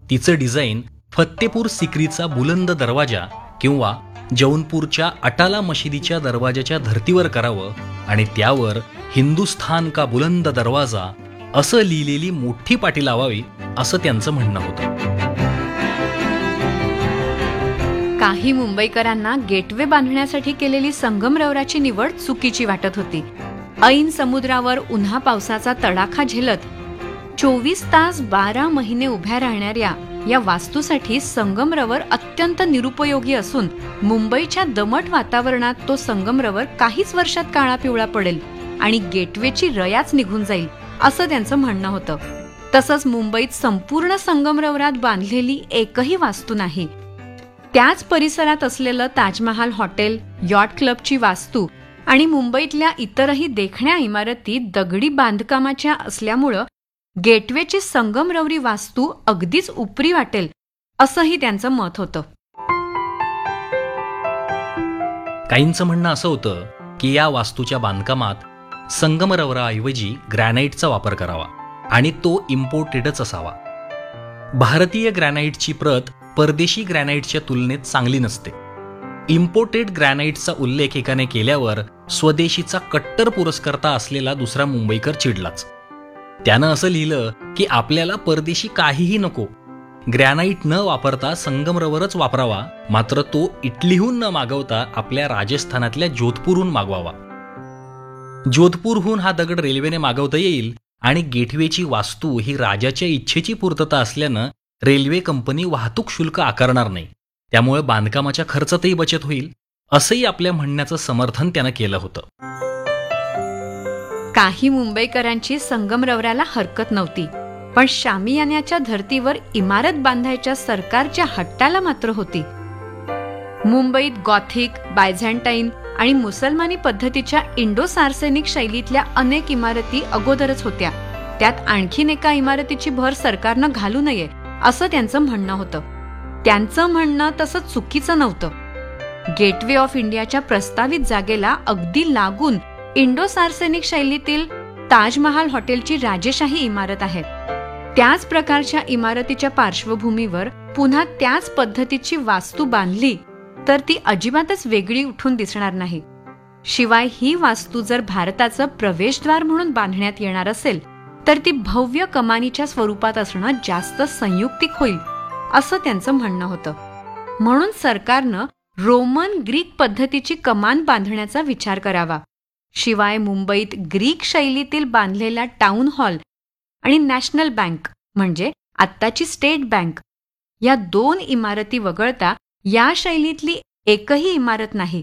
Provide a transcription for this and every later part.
तिचं डिझाईन फत्तेपूर सिक्रीचा बुलंद दरवाजा किंवा जौनपूरच्या अटाला मशिदीच्या दरवाजाच्या धर्तीवर करावं आणि त्यावर हिंदुस्थान का बुलंद दरवाजा असं लिहिलेली मोठी पाटी लावावी असं त्यांचं म्हणणं होतं. काही मुंबईकरांना गेटवे बांधण्यासाठी केलेली संगमरवराची निवड चुकीची वाटत होती. ऐन समुद्रावर उन्हा पावसाचा तडाखा झेलत 24 तास 12 महिने उभ्या राहणाऱ्या या वास्तूसाठी संगमरवर अत्यंत निरुपयोगी असून मुंबईच्या दमट वातावरणात तो संगमरवर काहीच वर्षात काळा पिवळा पडेल आणि गेटवेची रयाच निघून जाईल असं त्यांचं म्हणणं होतं. तसंच मुंबईत संपूर्ण संगमरवरात बांधलेली एकही वास्तू नाही. त्याच परिसरात असलेलं ताजमहाल हॉटेल, यॉट क्लबची वास्तू आणि मुंबईतल्या इतरही देखण्या इमारती दगडी बांधकामाच्या असल्यामुळं गेटवेची संगमरवरी वास्तू अगदीच उपरी वाटेल असंही त्यांचं मत होतं. काहींचं म्हणणं असं होतं की या वास्तूच्या बांधकामात संगमरवराऐवजी ग्रॅनाइटचा वापर करावा आणि तो इम्पोर्टेडच असावा. भारतीय ग्रॅनाइटची प्रत परदेशी ग्रॅनाइटच्या तुलनेत चांगली नसते. इम्पोर्टेड ग्रॅनाइटचा उल्लेख एकाने केल्यावर स्वदेशीचा कट्टर पुरस्कर्ता असलेला दुसरा मुंबईकर चिडलाच. त्यानं असं लिहिलं की आपल्याला परदेशी काहीही नको, ग्रॅनाइट न वापरता संगमरवरच वापरावा, मात्र तो इटलीहून न मागवता आपल्या राजस्थानातल्या जोधपूरहून मागवावा. जोधपूरहून हा दगड रेल्वेने मागवता येईल आणि गेटवेची वास्तू ही राजाच्या इच्छेची पूर्तता असल्यानं रेल्वे कंपनी वाहतूक शुल्क आकारणार नाही, त्यामुळे बांधकामाच्या खर्चातही बचत होईल असंही आपल्या म्हणण्याचं समर्थन त्यानं केलं होतं. काही मुंबईकरांची संगमरवराला हरकत नव्हती, पण शामियान्याच्या धर्तीवर इमारत बांधायच्या सरकारच्या हट्टाला मात्र होती. मुंबईत गॉथिक, बायझँटाईन आणि मुसलमानी पद्धतीच्या इंडो सार्सेनिक शैलीतल्या अनेक इमारती अगोदरच होत्या. त्यात आणखीन एका इमारतीची भर सरकारनं घालू नये असं त्यांचं म्हणणं होतं. त्यांचं म्हणणं तसं चुकीचं नव्हतं. गेटवे ऑफ इंडियाच्या प्रस्तावित जागेला अगदी लागून इंडो सार्सेनिक शैलीतील ताजमहाल हॉटेलची राजेशाही इमारत आहे. त्याच प्रकारच्या इमारतीच्या पार्श्वभूमीवर पुन्हा त्याच पद्धतीची वास्तू बांधली तर ती अजिबातच वेगळी उठून दिसणार नाही. शिवाय ही वास्तू जर भारताचं प्रवेशद्वार म्हणून बांधण्यात येणार असेल तर ती भव्य कमानीच्या स्वरूपात असणं जास्त संयुक्तिक होईल असं त्यांचं म्हणणं होतं. म्हणून सरकारनं रोमन ग्रीक पद्धतीची कमान बांधण्याचा विचार करावा. शिवाय मुंबईत ग्रीक शैलीतील बांधलेला टाउन हॉल आणि नॅशनल बँक म्हणजे आत्ताची स्टेट बँक या 2 इमारती वगळता या शैलीतली एकही इमारत नाही.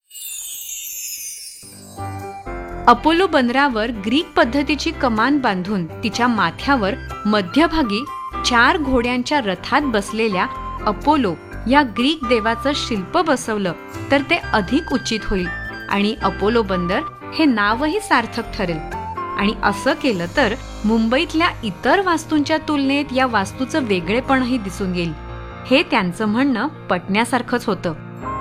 अपोलो बंदरावर ग्रीक पद्धतीची कमान बांधून तिच्या माथ्यावर मध्यभागी 4 घोड्यांच्या रथात बसलेल्या अपोलो या ग्रीक देवाचं शिल्प बसवलं तर ते अधिक उचित होईल आणि अपोलो बंदर हे नावही सार्थक ठरेल. आणि असं केलं तर मुंबईतल्या इतर वास्तूंच्या तुलनेत या वास्तूचं वेगळेपणही दिसून येईल. हे त्यांचं म्हणणं पटण्यासारखंच होतं.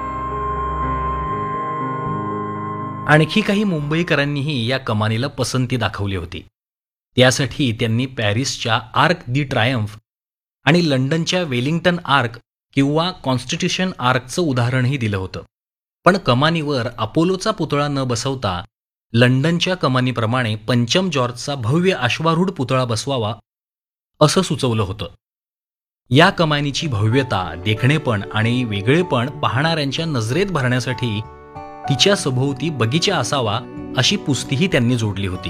आणखी काही मुंबईकरांनीही या कमानीला पसंती दाखवली होती. त्यासाठी त्यांनी पॅरिसच्या आर्क दी ट्रायम्फ आणि लंडनच्या वेलिंग्टन आर्क किंवा कॉन्स्टिट्यूशन आर्कचं उदाहरणही दिलं होतं. पण कमानीवर अपोलोचा पुतळा न बसवता लंडनच्या कमानीप्रमाणे पंचम जॉर्जचा भव्य अश्वारूढ पुतळा बसवावा असं सुचवलं होतं. या कमानीची भव्यता, देखणेपण आणि वेगळेपण पाहणाऱ्यांच्या नजरेत भरण्यासाठी तिच्या सभोवती बगीचा असावा अशी पुस्तीही त्यांनी जोडली होती.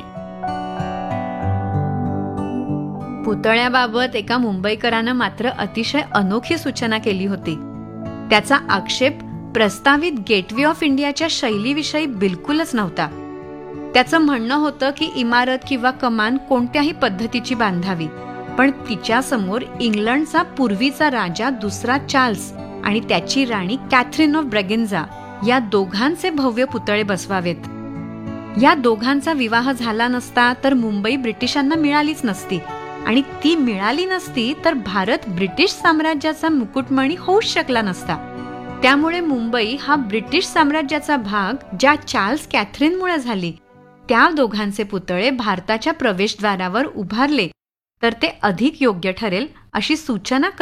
पुतळ्याबाबत एका मुंबईकरानं मात्र अतिशय अनोखी सूचना केली होती. त्याचा आक्षेप प्रस्तावित गेटवे ऑफ इंडियाच्या शैलीविषयी बिलकुलच नव्हता. त्याचं म्हणणं होतं की इमारत किंवा कमान कोणत्याही पद्धतीची बांधावी, पण तिच्यासमोर इंग्लंडचा पूर्वीचा राजा दुसरा चार्ल्स आणि त्याची राणी कॅथरीन ऑफ ब्रेगेन्झा या दोघांचे भव्य पुतळे बसवावेत. या दोघांचा विवाह झाला नसता तर मुंबई ब्रिटिशांना मिळालीच नसती आणि ती मिळाली नसती तर भारत ब्रिटिश साम्राज्याचा मुकुटमणी होऊच शकला नसता. त्यामुळे मुंबई हा ब्रिटिश साम्राज्याचा भाग ज्या चार्ल्स कॅथरीनमुळे झाली, त्या दोघांचे पुतळे भारताच्या प्रवेशद्वारावर उभारले तर ते अधिक योग्य ठरेल अशी सूचना